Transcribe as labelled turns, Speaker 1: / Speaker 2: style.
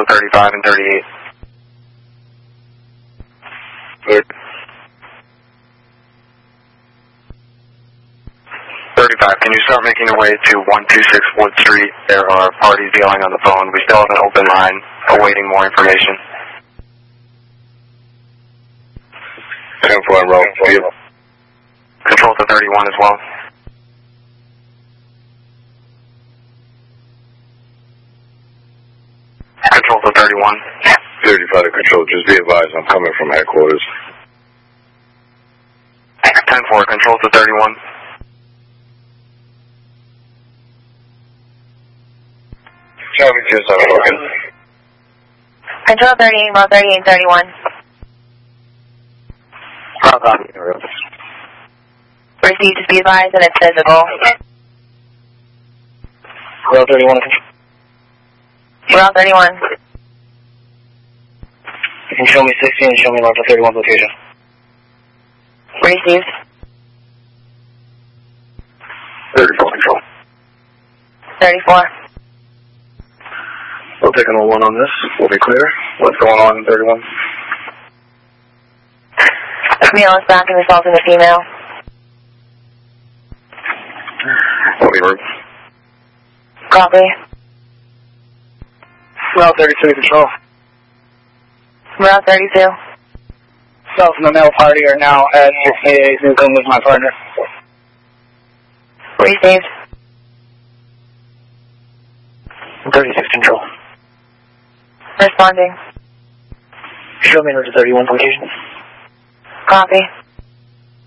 Speaker 1: to 35 and 38.
Speaker 2: Good.
Speaker 1: 35, can you start making your way to 126 Wood Street? There are parties yelling on the phone. We still have an open line, awaiting more information.
Speaker 2: 10-4 and roll.
Speaker 1: Control to 31 as well. Control to 31.
Speaker 2: 35 to control. Just be advised, I'm coming from headquarters.
Speaker 1: 10-4, control to 31.
Speaker 2: Charlie 27 looking.
Speaker 3: Control 38, roll 38, 31. Received, just be advised that it's visible.
Speaker 4: Roll 31.
Speaker 3: Roll 31.
Speaker 4: You can show me 16 and show me Roger 31 location.
Speaker 3: Received.
Speaker 2: 34 control.
Speaker 3: 34.
Speaker 4: We'll take an 01 on this. We'll be clear. What's going on in 31?
Speaker 3: Male is back and assaulting the female. Copy.
Speaker 4: Route 32 control.
Speaker 3: Route 32.
Speaker 4: Self and the male party are now at 688 Newcomb with my partner.
Speaker 3: Received.
Speaker 4: 36 control.
Speaker 3: Responding.
Speaker 4: Show me Roger 31 location.
Speaker 3: Copy.